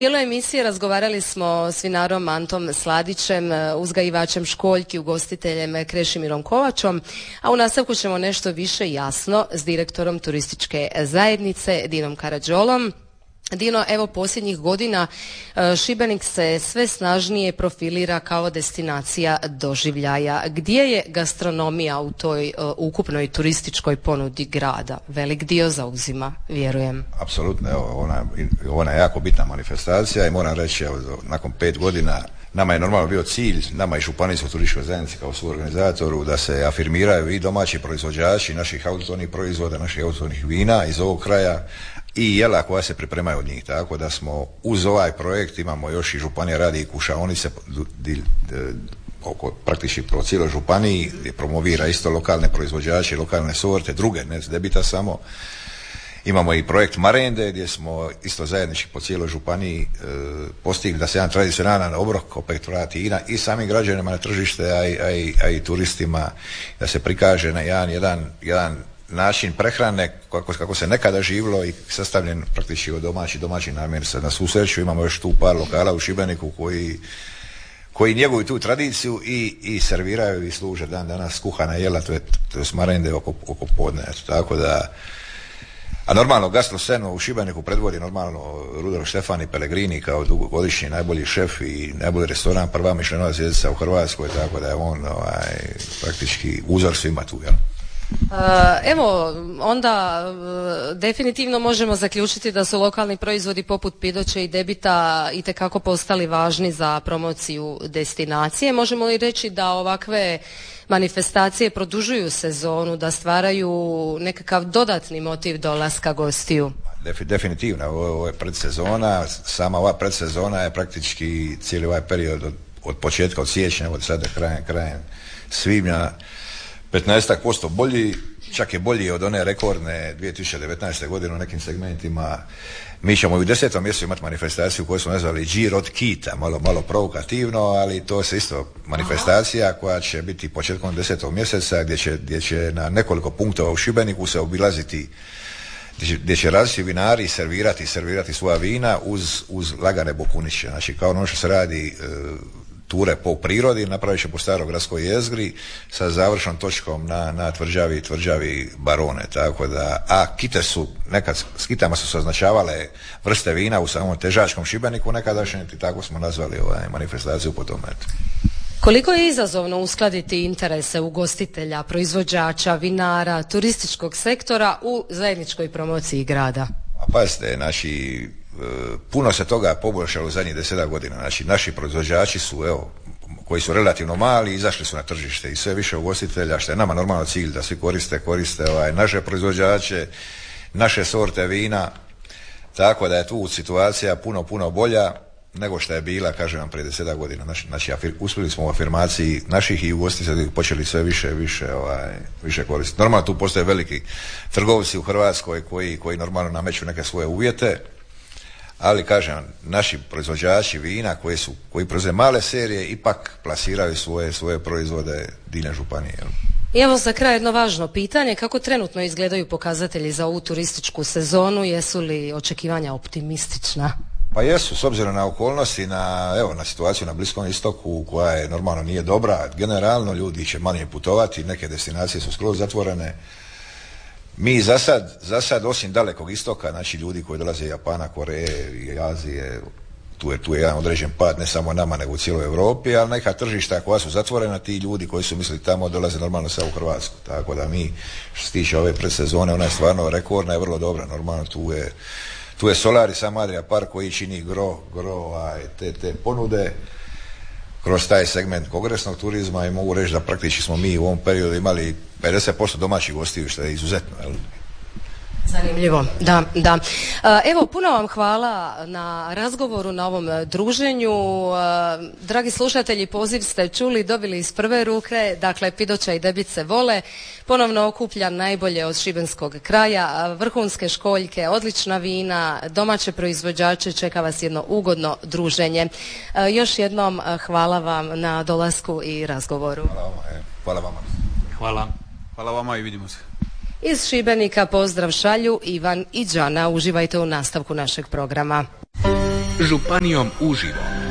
U dijelu emisije razgovarali smo s vinarom Antom Sladićem, uzgajivačem školjki, ugostiteljem Krešimirom Kovačom, a u nastavku ćemo nešto više jasno s direktorom turističke zajednice Dinom Karađolom. Dino, evo posljednjih godina Šibenik se sve snažnije profilira kao destinacija doživljaja. Gdje je gastronomija u toj ukupnoj turističkoj ponudi grada? Velik dio zauzima, vjerujem. Apsolutno, evo, ona je jako bitna manifestacija i moram reći, evo, nakon 5 godina nama je normalno bio cilj, nama i županijskoj turističkoj zajednici kao suorganizatoru, da se afirmiraju i domaći proizvođači naših autohtonih proizvoda, naših autohtonih vina iz ovog kraja i jela koja se pripremaju od njih. Tako da smo uz ovaj projekt, imamo još i županija radi i kušaonice praktički po cijeloj županiji, gdje promovira isto lokalne proizvođače, lokalne sorte, druge, ne debita samo. Imamo i projekt Marende gdje smo isto zajednički po cijeloj županiji postigli da se jedan tradicionalan obrok opet vrati i samim građanima na tržište, a i turistima, da se prikaže na jedan način prehrane kako se nekada živilo i sastavljen praktički od domaćih namirnica. Na svu sreću imamo još tu par lokala u Šibeniku koji njeguju tu tradiciju i serviraju i služe dan danas kuhana jela, to je Marende oko podne. Tako da, a normalno gastroscenu u Šibeniku predvodi normalno Rudolf Štefan i Pellegrini kao dugogodišnji najbolji šef i najbolji restoran, prva Mišlenova zvjezdica u Hrvatskoj, tako da je on praktički uzor svima tu, jel? Evo, onda definitivno možemo zaključiti da su lokalni proizvodi poput pidoće i debita itekako postali važni za promociju destinacije. Možemo li reći da ovakve manifestacije produžuju sezonu, da stvaraju nekakav dodatni motiv dolaska gostiju? Definitivno, ovo je predsezona, sama ova predsezona je praktički cijeli ovaj period od početka, od siječnja, od sada krajem svibnja, 15% bolji, čak je bolji od one rekordne 2019. godine u nekim segmentima. Mi ćemo i u 10. mjesecu imati manifestaciju koju smo nazvali Giro od Kita, malo provokativno, ali to je isto manifestacija koja će biti početkom 10. mjeseca gdje će na nekoliko punktova u Šibeniku se obilaziti, gdje će različiti vinari servirati svoja vina uz lagane bokuniće. Znači kao ono što se radi ture po prirodi, napravit će po starogradskoj jezgri sa završnom točkom na tvrđavi Barone. Tako da, a kite su, nekad s kitama su se označavale vrste vina u samom težačkom Šibeniku nekadašnjem, i tako smo nazvali manifestaciju po tome. Koliko je izazovno uskladiti interese ugostitelja, proizvođača, vinara, turističkog sektora u zajedničkoj promociji grada? Pazite, puno se toga poboljšalo u zadnjih 10 godina. Znači, naši proizvođači su, koji su relativno mali, izašli su na tržište i sve više ugostitelja, što je nama normalno cilj da svi koriste naše proizvođače, naše sorte vina, tako da je tu situacija puno bolja nego što je bila, kažem vam, prije 10 godina. Znači, uspjeli smo u afirmaciji naših i ugostitelji počeli sve više koristiti. Normalno tu postoje veliki trgovci u Hrvatskoj koji normalno nameću neke svoje uvjete, ali kažem, naši proizvođači vina koji proizvode male serije ipak plasiraju svoje proizvode diljem županije. I evo za kraj jedno važno pitanje, kako trenutno izgledaju pokazatelji za ovu turističku sezonu, jesu li očekivanja optimistična? Pa jesu, s obzirom na okolnosti, na situaciju na Bliskom istoku koja je normalno nije dobra, generalno ljudi će manje putovati, neke destinacije su skroz zatvorene. Mi za sad osim Dalekog istoka, znači ljudi koji dolaze iz Japana, Koreje i Azije, tu je jedan određen pad, ne samo nama nego u cijeloj Europi, ali neka tržišta koja su zatvorena, ti ljudi koji su mislili tamo dolaze normalno sad u Hrvatsku. Tako da mi, što se tiče ove predsezone, ona je stvarno rekordna i vrlo dobra. Normalno tu je Solari Sam Adria Park koji čini gro te ponude kroz taj segment kongresnog turizma i mogu reći da praktički smo mi u ovom periodu imali 50% domaćih gostiju, što je izuzetno. Zanimljivo, da. Evo, puno vam hvala na razgovoru, na ovom druženju. Dragi slušatelji, poziv ste čuli, dobili iz prve ruke, dakle pidoća i debice vole, ponovno okuplja najbolje od šibenskog kraja, vrhunske školjke, odlična vina, domaće proizvođače, čeka vas jedno ugodno druženje. Još jednom hvala vam na dolasku i razgovoru. Hvala vama. Hvala vama i vidimo se. Iz Šibenika pozdrav šalju Ivan i Đana. Uživajte u nastavku našeg programa. županijom uživo.